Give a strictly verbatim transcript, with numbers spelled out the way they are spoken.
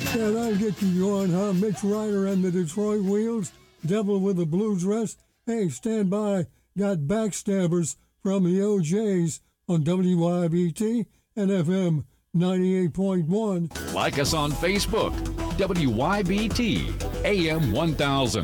Yeah, that'll get you going, huh? Mitch Ryder and the Detroit Wheels, Devil with a Blue Dress. Hey, stand by. Got Backstabbers from the O Js on W I B T and F M ninety-eight point one. Like us on Facebook, W Y B T, A M one thousand.